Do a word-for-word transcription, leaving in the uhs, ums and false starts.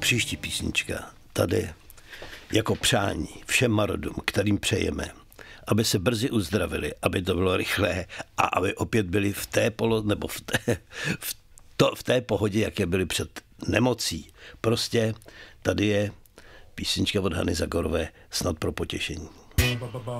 Příští písnička tady jako přání všem marodům, kterým přejeme, aby se brzy uzdravili, aby to bylo rychlé a aby opět byli v té polo, nebo v té, v, to, v té pohodě, jaké byli před nemocí. Prostě tady je písnička od Hany Zagorové, snad pro potěšení.